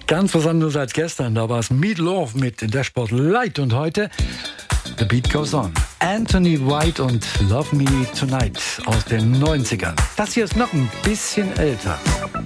Ganz was anderes als gestern. Da war es Meat Loaf mit Dashboard Light und heute The Beat Goes On. Anthony White und Love Me Tonight aus den 90ern. Das hier ist noch ein bisschen älter.